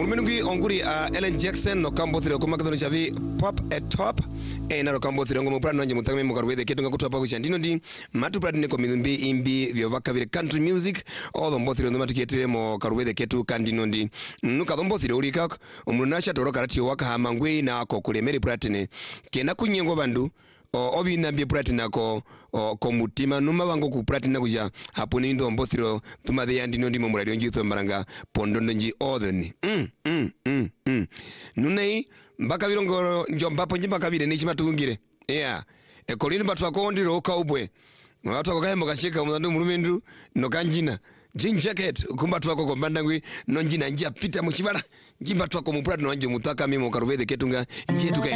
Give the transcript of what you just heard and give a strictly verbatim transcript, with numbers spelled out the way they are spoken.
Mulmenungi onguri uh, Ellen Jackson no kambo thiro kuma kadoni chavi pop at top e na kambo thiro ngomo brand nje mutame mukarwede ketunga kutopa ku chandino ndi matu brand ne komizumbi imbi vyo vakavire country music all the mbothiro ndo matikete mo karwede ketu kandino ndi nuka mbothiro ulika umrunasha toroka ratio waka hamangwe na ko kulemeri platine kena kunyengo vandu obi nambie platina ko ko mutima numa wango ku platina kuja haponi ndo mbothiro tumadhe yandino ndi mo radio njitho maranga pondo nji odeni mm mm mm mm nunei mbaka birongo njombapo njimba kabire ni chimatungire yeah e kolini batwa ko ndiro kaubwe watu akakayembo kashika mwandu mulumendu no kanjina jean jacket kumba twako kombanda ngwi no njina njia pita muchibala njimba twako mu platina wanje mutaka mimo karubede ketunga nje tuka